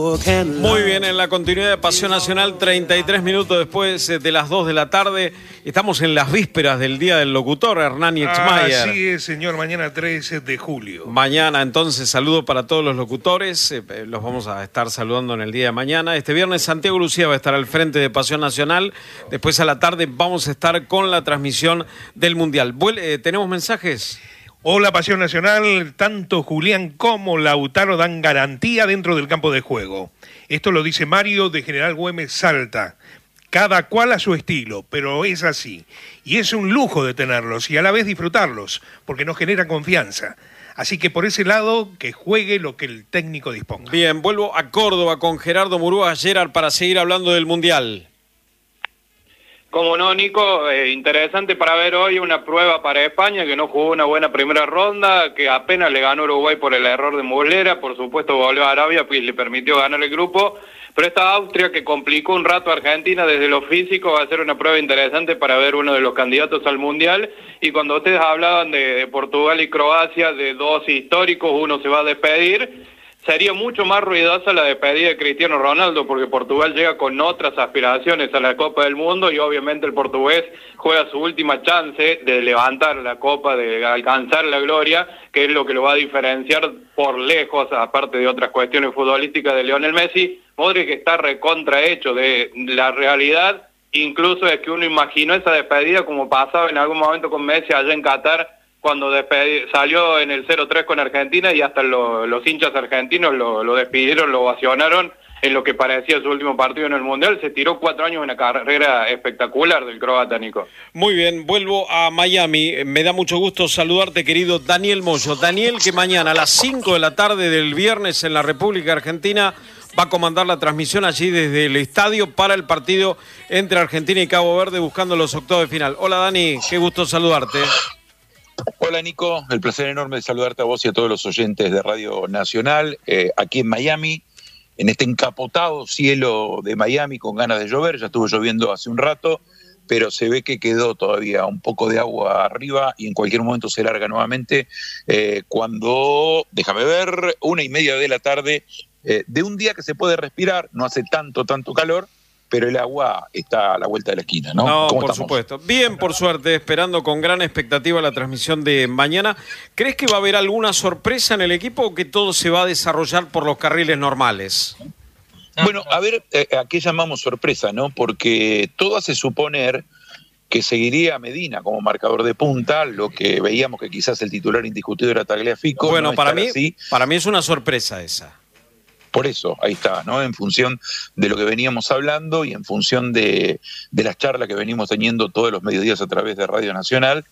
Muy bien, en la continuidad de Pasión Nacional, 33 minutos después de las 2 de la tarde. Estamos en las vísperas del Día del Locutor, Hernán Exmayer. Así es, señor, mañana 13 de julio. Mañana, entonces, saludo para todos los locutores. Los vamos a estar saludando en el día de mañana. Este viernes Santiago Lucía va a estar al frente de Pasión Nacional. Después a la tarde vamos a estar con la transmisión del Mundial. ¿Tenemos mensajes? Hola, Pasión Nacional. Tanto Julián como Lautaro dan garantía dentro del campo de juego. Esto lo dice Mario de General Güemes, Salta. Cada cual a su estilo, pero es así. Y es un lujo de tenerlos y a la vez disfrutarlos, porque nos genera confianza. Así que por ese lado, que juegue lo que el técnico disponga. Bien, vuelvo a Córdoba con Gerardo Murúa Gerard para seguir hablando del Mundial. Como no, Nico, interesante para ver hoy una prueba para España, que no jugó una buena primera ronda, que apenas le ganó Uruguay por el error de Muslera, por supuesto volvió a Arabia, pues le permitió ganar el grupo, pero esta Austria que complicó un rato a Argentina desde lo físico va a ser una prueba interesante para ver uno de los candidatos al Mundial. Y cuando ustedes hablaban de Portugal y Croacia, de dos históricos, uno se va a despedir. Sería mucho más ruidosa la despedida de Cristiano Ronaldo, porque Portugal llega con otras aspiraciones a la Copa del Mundo y obviamente el portugués juega su última chance de levantar la Copa, de alcanzar la gloria, que es lo que lo va a diferenciar por lejos, aparte de otras cuestiones futbolísticas, de Lionel Messi. Modric está recontrahecho de la realidad, incluso es que uno imaginó esa despedida como pasaba en algún momento con Messi allá en Qatar, cuando salió en el 0-3 con Argentina y hasta los hinchas argentinos lo despidieron, lo ovacionaron en lo que parecía su último partido en el Mundial. Se tiró 4 años en una carrera espectacular del croata, Nico. Muy bien, vuelvo a Miami. Me da mucho gusto saludarte, querido Daniel Moyo. Daniel, que mañana a las 5 de la tarde del viernes en la República Argentina va a comandar la transmisión allí desde el estadio para el partido entre Argentina y Cabo Verde buscando los octavos de final. Hola, Dani, qué gusto saludarte. Hola Nico, el placer enorme de saludarte a vos y a todos los oyentes de Radio Nacional, aquí en Miami, en este encapotado cielo de Miami con ganas de llover. Ya estuvo lloviendo hace un rato, pero se ve que quedó todavía un poco de agua arriba y en cualquier momento se larga nuevamente cuando, déjame ver, 1:30 de la tarde, de un día que se puede respirar, no hace tanto calor, pero el agua está a la vuelta de la esquina, ¿no? No, por supuesto. Bien, por suerte, esperando con gran expectativa la transmisión de mañana. ¿Crees que va a haber alguna sorpresa en el equipo o que todo se va a desarrollar por los carriles normales? Bueno, a ver, ¿a qué llamamos sorpresa, no? Porque todo hace suponer que seguiría Medina como marcador de punta, lo que veíamos que quizás el titular indiscutido era Tagliafico. Bueno, no para mí es una sorpresa esa. Por eso, ahí está, ¿no? En función de lo que veníamos hablando y en función de las charlas que venimos teniendo todos los mediodías a través de Radio Nacional,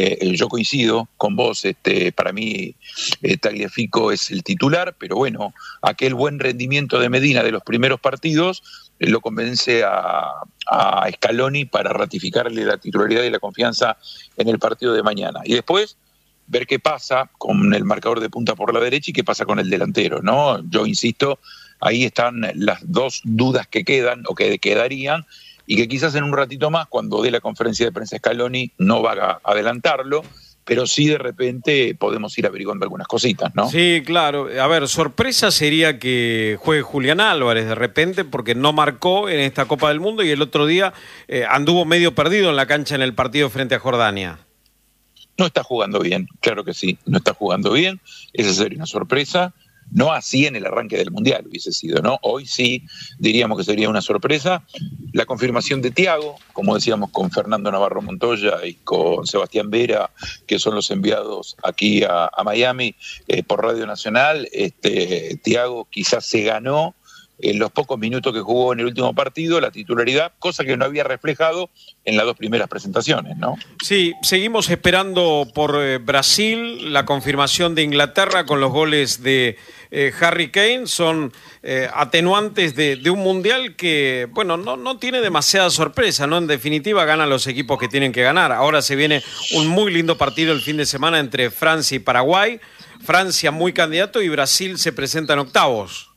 yo coincido con vos, para mí Tagliafico es el titular, pero bueno, aquel buen rendimiento de Medina de los primeros partidos lo convence a Scaloni para ratificarle la titularidad y la confianza en el partido de mañana. Y después ver qué pasa con el marcador de punta por la derecha y qué pasa con el delantero, ¿no? Yo insisto, ahí están las dos dudas que quedan o que quedarían y que quizás en un ratito más, cuando dé la conferencia de prensa Scaloni, no va a adelantarlo, pero sí de repente podemos ir averiguando algunas cositas, ¿no? Sí, claro. A ver, sorpresa sería que juegue Julián Álvarez de repente porque no marcó en esta Copa del Mundo y el otro día anduvo medio perdido en la cancha en el partido frente a Jordania. No está jugando bien, claro que sí, no está jugando bien, esa sería una sorpresa, no así en el arranque del Mundial hubiese sido, ¿no? Hoy sí diríamos que sería una sorpresa. La confirmación de Thiago, como decíamos con Fernando Navarro Montoya y con Sebastián Vera, que son los enviados aquí a Miami por Radio Nacional, Thiago quizás se ganó en los pocos minutos que jugó en el último partido la titularidad, cosa que no había reflejado en las dos primeras presentaciones, ¿no? Sí, seguimos esperando por Brasil la confirmación de Inglaterra con los goles de Harry Kane. Son atenuantes de un mundial que, bueno, no tiene demasiada sorpresa, ¿no? En definitiva ganan los equipos que tienen que ganar. Ahora se viene un muy lindo partido el fin de semana entre Francia y Paraguay. Francia muy candidato y Brasil se presenta en octavos.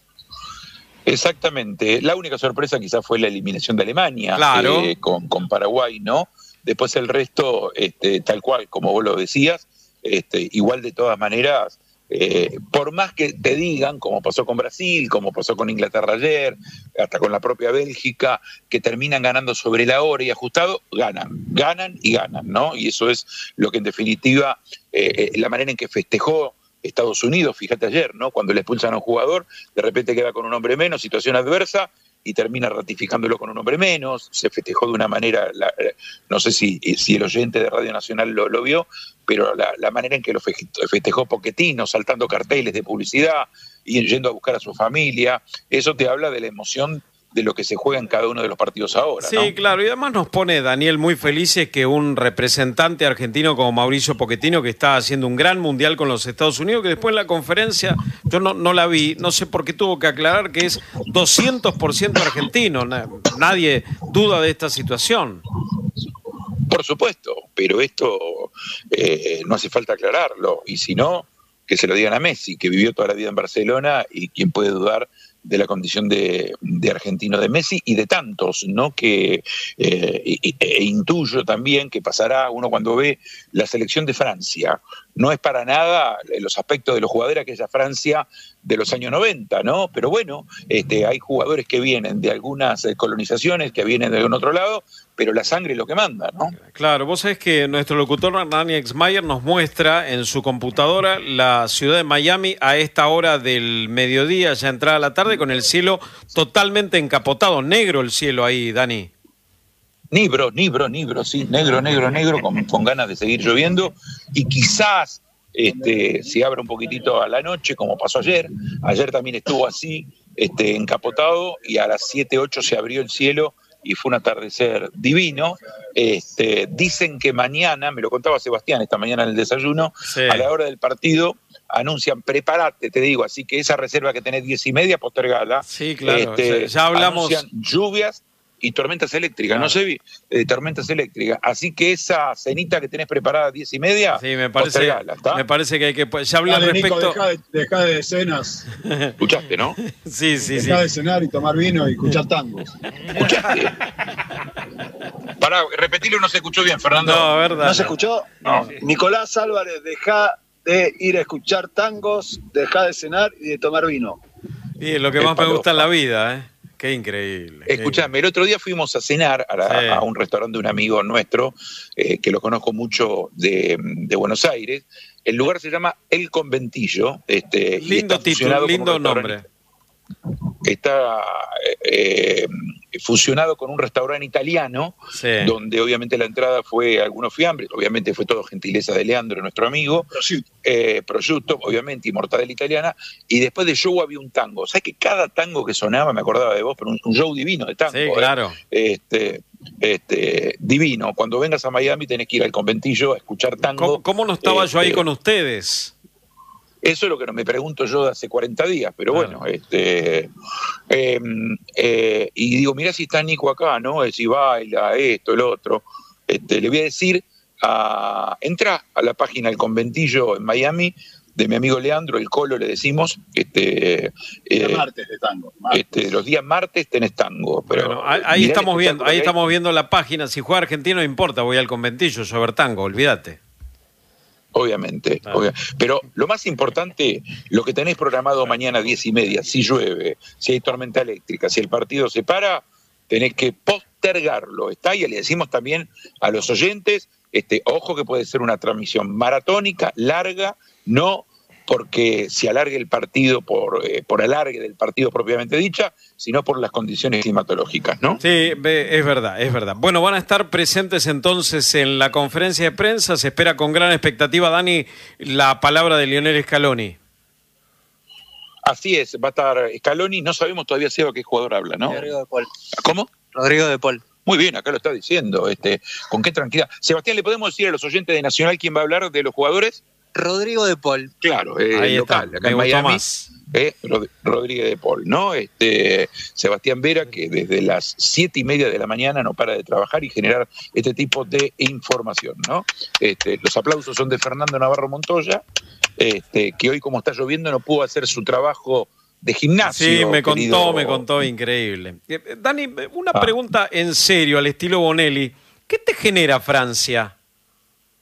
Exactamente. La única sorpresa quizás fue la eliminación de Alemania, claro, con Paraguay, ¿no? Después el resto, tal cual, como vos lo decías, igual de todas maneras, por más que te digan, como pasó con Brasil, como pasó con Inglaterra ayer, hasta con la propia Bélgica, que terminan ganando sobre la hora y ajustado, ganan y ganan, ¿no? Y eso es lo que en definitiva, la manera en que festejó Estados Unidos, fíjate ayer, ¿no? Cuando le expulsan a un jugador, de repente queda con un hombre menos, situación adversa, y termina ratificándolo con un hombre menos. Se festejó de una manera, no sé si el oyente de Radio Nacional lo vio, pero la manera en que lo festejó Pochettino, saltando carteles de publicidad y yendo a buscar a su familia, eso te habla de la emoción de lo que se juega en cada uno de los partidos ahora, Sí, ¿no? claro, y además nos pone, Daniel, muy felices que un representante argentino como Mauricio Pochettino, que está haciendo un gran mundial con los Estados Unidos, que después en la conferencia, yo no la vi, no sé por qué tuvo que aclarar que es 200% argentino, nadie duda de esta situación. Por supuesto, pero esto no hace falta aclararlo, y si no, que se lo digan a Messi, que vivió toda la vida en Barcelona, y quién puede dudar de la condición de argentino de Messi y de tantos, ¿no? Que intuyo también que pasará uno cuando ve la selección de Francia. No es para nada los aspectos de los jugadores aquella Francia de los años 90, ¿no? Pero bueno, hay jugadores que vienen de algunas colonizaciones, que vienen de algún otro lado, pero la sangre es lo que manda, ¿no? Claro, vos sabés que nuestro locutor Hernán Exmayer nos muestra en su computadora la ciudad de Miami a esta hora del mediodía, ya entrada la tarde, con el cielo totalmente encapotado, negro el cielo ahí, Dani. Nibro, sí, negro, con ganas de seguir lloviendo, y quizás se abra un poquitito a la noche, como pasó ayer. Ayer también estuvo así, encapotado, y a las 7, 8 se abrió el cielo, y fue un atardecer divino. Dicen que mañana, me lo contaba Sebastián esta mañana en el desayuno, sí, a la hora del partido, anuncian, prepárate, te digo, así que esa reserva que tenés 10:30, postergala. Sí, claro, ya hablamos. Anuncian lluvias y tormentas eléctricas, claro. No sé, tormentas eléctricas. Así que esa cenita que tenés preparada a 10:30, Sí, me parece que hay que... Ya hablé al respecto. Nico, dejá de cenas. Escuchaste, ¿no? Sí. Dejá de cenar y tomar vino y escuchar tangos. ¿Escuchaste? Pará, repetirlo, no se escuchó bien, Fernando. No, verdad. ¿No se escuchó? No. Nicolás Álvarez, dejá de ir a escuchar tangos, dejá de cenar y de tomar vino. Y es lo que más me gusta en la vida, ¿eh? Qué increíble. Escuchame, el otro día fuimos a cenar a un restaurante de un amigo nuestro, que lo conozco mucho de Buenos Aires. El lugar se llama El Conventillo. Lindo título, lindo nombre. Está fusionado con un restaurante italiano, Sí. donde obviamente la entrada fue algunos fiambres, obviamente fue todo gentileza de Leandro, nuestro amigo, prosciutto, obviamente, y mortadela italiana, y después de show había un tango. ¿Sabes que cada tango que sonaba, me acordaba de vos, pero un show divino de tango? Sí, claro. Divino. Cuando vengas a Miami tenés que ir al Conventillo a escuchar tango. ¿Cómo no estaba yo ahí con ustedes? Eso es lo que no me pregunto yo de hace 40 días, pero Claro. bueno, y digo, mirá si está Nico acá, ¿no? Si baila, esto, el otro. Le voy a decir, entra a la página del Conventillo en Miami, de mi amigo Leandro, el Colo le decimos, Martes de tango. los días martes tenés tango. Pero Bueno, ahí estamos viendo la página. Si juega Argentina no importa, voy al Conventillo, yo a ver tango, olvídate. Obviamente, pero lo más importante, lo que tenés programado mañana a 10:30, si llueve, si hay tormenta eléctrica, si el partido se para, tenés que postergarlo, ¿está? Y le decimos también a los oyentes, ojo que puede ser una transmisión maratónica, larga, no porque se alargue el partido por alargue del partido propiamente dicha, sino por las condiciones climatológicas, ¿no? Sí, es verdad. Bueno, van a estar presentes entonces en la conferencia de prensa. Se espera con gran expectativa, Dani, la palabra de Lionel Scaloni. Así es, va a estar Scaloni, no sabemos todavía, Seba, qué jugador habla, ¿no? Rodrigo de Paul. ¿Cómo? Rodrigo de Paul. Muy bien, acá lo está diciendo, con qué tranquilidad. Sebastián, ¿le podemos decir a los oyentes de Nacional quién va a hablar de los jugadores? Rodrigo de Paul. Claro, Ahí local, está, acá en me gustó Miami. más. Rodríguez de Paul, ¿no? Sebastián Vera, que desde las 7:30 de la mañana no para de trabajar y generar este tipo de información, ¿no? Los aplausos son de Fernando Navarro Montoya, que hoy, como está lloviendo, no pudo hacer su trabajo de gimnasio. Sí, me querido. contó, increíble. Dani, una pregunta en serio, al estilo Bonelli. ¿Qué te genera Francia?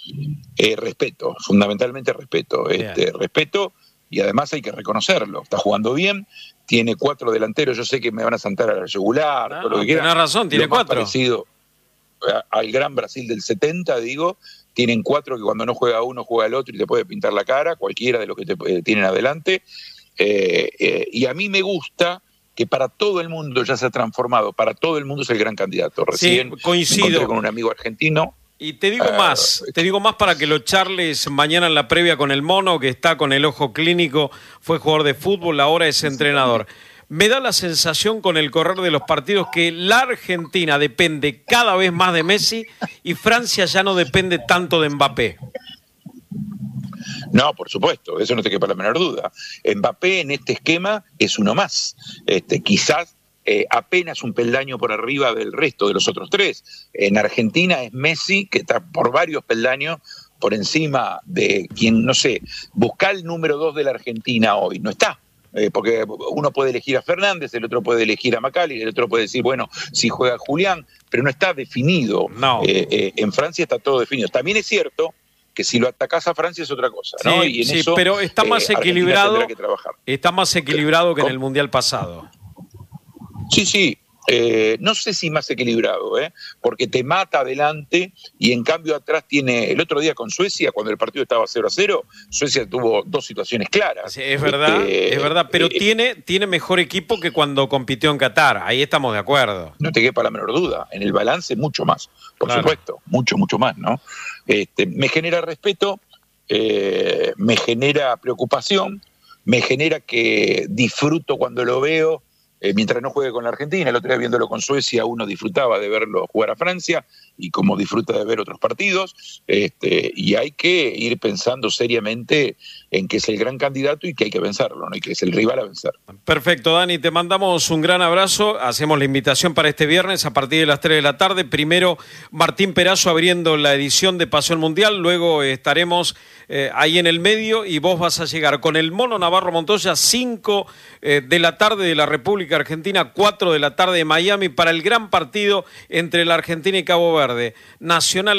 Respeto, fundamentalmente respeto. Respeto, y además hay que reconocerlo. Está jugando bien, tiene 4 delanteros. Yo sé que me van a saltar a la yugular, todo lo que quieran. Tenés razón, tiene 4. Parecido al gran Brasil del 70, digo. Tienen 4 que cuando no juega uno, juega el otro y te puede pintar la cara, cualquiera de los que tienen adelante. Y a mí me gusta que para todo el mundo ya se ha transformado, para todo el mundo es el gran candidato. Recién coincido. Encontré con un amigo argentino. Y te digo más para que lo charles mañana en la previa con el Mono, que está con el ojo clínico, fue jugador de fútbol, ahora es entrenador. Me da la sensación con el correr de los partidos que la Argentina depende cada vez más de Messi y Francia ya no depende tanto de Mbappé. No, por supuesto, eso no te quepa la menor duda. Mbappé en este esquema es uno más. Quizás apenas un peldaño por arriba del resto de los otros 3. En Argentina es Messi, que está por varios peldaños por encima de quien, no sé, busca el número 2 de la Argentina hoy. No está. Porque uno puede elegir a Fernández, el otro puede elegir a Macali, el otro puede decir, bueno, si juega Julián, pero no está definido. No. En Francia está todo definido. También es cierto que si lo atacás a Francia es otra cosa, ¿no? Sí, y en eso, pero está más equilibrado. Tendrá que trabajar. Está más equilibrado que en el Mundial pasado. Sí. No sé si más equilibrado, porque te mata adelante y en cambio atrás tiene, el otro día con Suecia, cuando el partido estaba 0-0, Suecia tuvo 2 situaciones claras. Sí, es verdad, pero tiene mejor equipo que cuando compitió en Qatar, ahí estamos de acuerdo. No te quepa la menor duda, en el balance mucho más, por supuesto, mucho más, ¿no? Me genera respeto, me genera preocupación, me genera que disfruto cuando lo veo, mientras no juegue con la Argentina. El otro día viéndolo con Suecia uno disfrutaba de verlo jugar a Francia y como disfruta de ver otros partidos, y hay que ir pensando seriamente en que es el gran candidato y que hay que vencerlo, ¿no? Y que es el rival a vencer. Perfecto, Dani, te mandamos un gran abrazo, hacemos la invitación para este viernes a partir de las 3 de la tarde, primero Martín Perazo abriendo la edición de Pasión Mundial, luego estaremos ahí en el medio y vos vas a llegar con el Mono Navarro Montoya, 5 de la tarde de la República Argentina, 4 de la tarde de Miami para el gran partido entre la Argentina y Cabo Verde. Nacional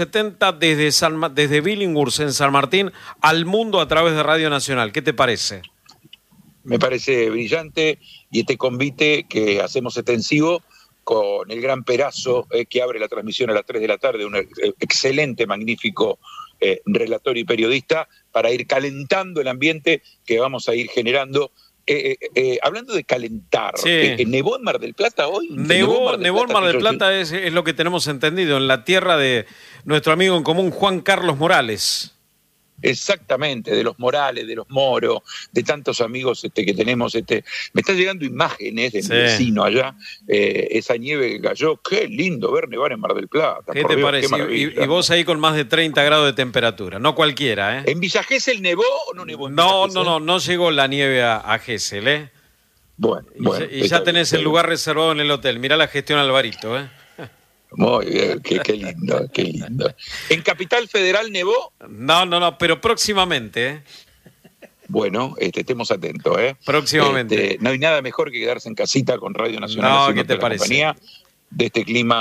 M870 desde Billinghurst en San Martín al mundo a través de Radio Nacional. ¿Qué te parece? Me parece brillante y este convite que hacemos extensivo con el gran Perazo que abre la transmisión a las 3 de la tarde, un excelente, magnífico relator y periodista para ir calentando el ambiente que vamos a ir generando. Hablando de calentar, ¿nevó en Mar del Plata hoy? Nevó en Mar del Plata, es lo que tenemos entendido, en la tierra de nuestro amigo en común Juan Carlos Morales. Exactamente, de los Morales, de los Moro, de tantos amigos que tenemos. Me están llegando imágenes de mi vecino allá, esa nieve que cayó. Qué lindo ver nevar en Mar del Plata. ¿Qué te parece? Y vos ahí con más de 30 grados de temperatura, no cualquiera, ¿eh? ¿En Villa Gesell nevó o no nevó? No llegó la nieve a Gesell, Bueno, y ya tenés el lugar reservado en el hotel. Mirá la gestión Alvarito, Muy bien, qué lindo, qué lindo. ¿En Capital Federal nevó? No, pero próximamente, Bueno, estemos atentos, Próximamente. No hay nada mejor que quedarse en casita con Radio Nacional. No, ¿qué te parece? Compañía de este clima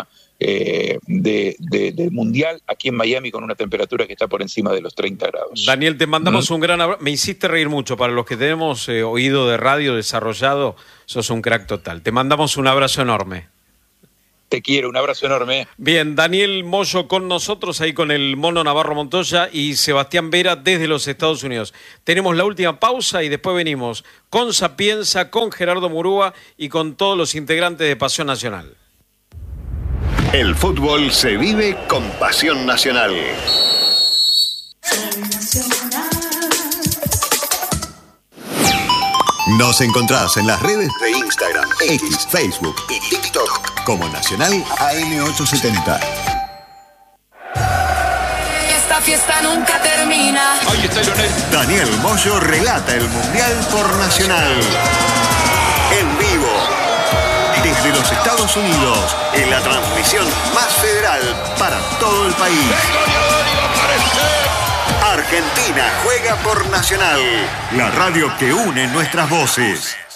del Mundial aquí en Miami con una temperatura que está por encima de los 30 grados. Daniel, te mandamos un gran abrazo. Me hiciste reír mucho. Para los que tenemos oído de radio desarrollado, sos un crack total. Te mandamos un abrazo enorme. Te quiero, un abrazo enorme. Bien, Daniel Moyo con nosotros, ahí con el Mono Navarro Montoya y Sebastián Vera desde los Estados Unidos. Tenemos la última pausa y después venimos con Sapienza, con Gerardo Murúa y con todos los integrantes de Pasión Nacional. El fútbol se vive con Pasión Nacional. Nos encontrás en las redes de Instagram, X, Facebook y TikTok como Nacional AM870. Esta fiesta nunca termina. Ahí está Lionel. Daniel Moyo relata el Mundial por Nacional. En vivo. Desde los Estados Unidos, en la transmisión más federal para todo el país. Argentina juega por Nacional, la radio que une nuestras voces.